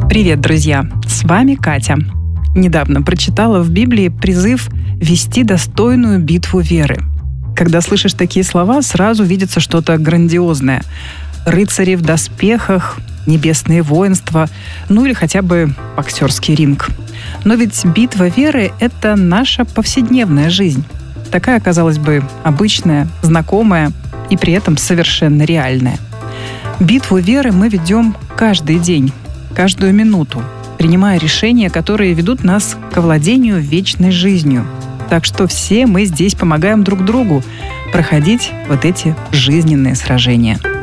Привет, друзья! С вами Катя. Недавно прочитала в Библии призыв вести достойную битву веры. Когда слышишь такие слова, сразу видится что-то грандиозное. Рыцари в доспехах, небесные воинства, ну или хотя бы боксерский ринг. Но ведь битва веры — это наша повседневная жизнь. Такая, казалось бы, обычная, знакомая и при этом совершенно реальная. Битву веры мы ведем каждый день, каждую минуту, принимая решения, которые ведут нас к овладению вечной жизнью. Так что все мы здесь помогаем друг другу проходить вот эти жизненные сражения.